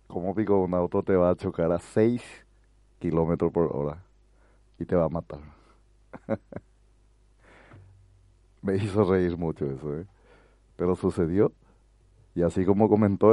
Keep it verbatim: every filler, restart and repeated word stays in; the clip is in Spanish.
¿Cómo pico un auto te va a chocar a seis kilómetros por hora y te va a matar? Me hizo reír mucho eso, ¿eh? Pero sucedió. Y así como comentó